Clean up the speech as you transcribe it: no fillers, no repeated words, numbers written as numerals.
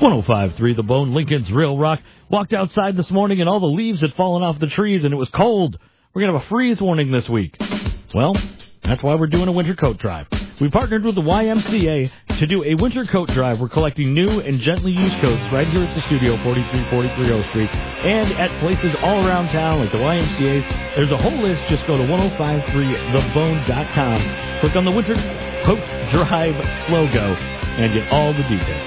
105.3 The Bone, Lincoln's Real Rock. Walked outside this morning and all the leaves had fallen off the trees and it was cold. We're going to have a freeze warning this week. Well, that's why we're doing a winter coat drive. We partnered with the YMCA to do a winter coat drive. We're collecting new and gently used coats right here at the studio, 4343 O Street, and at places all around town like the YMCA's. There's a whole list. Just go to 1053thebone.com. Click on the winter coat drive logo and get all the details.